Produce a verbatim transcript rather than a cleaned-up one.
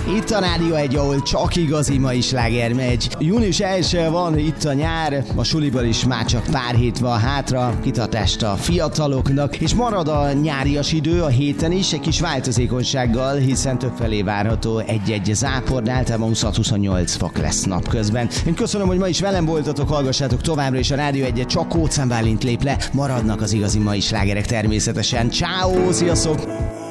Itt a Rádió egy, ahol csak igazi mai sláger megy. június elsején van itt a nyár, a suliból is már csak pár hét van hátra, kitartást a fiataloknak, és marad a nyárias idő a héten is, egy kis változékonysággal, hiszen többfelé várható egy-egy zápor, általában huszonhat-huszonnyolc fok lesz napközben. Én köszönöm, hogy ma is velem voltatok, hallgassátok továbbra is a Rádió egyet, csak Ócán Bálint lép le, maradnak az igazi mai slágerek természetesen. Ciao, sziasztok!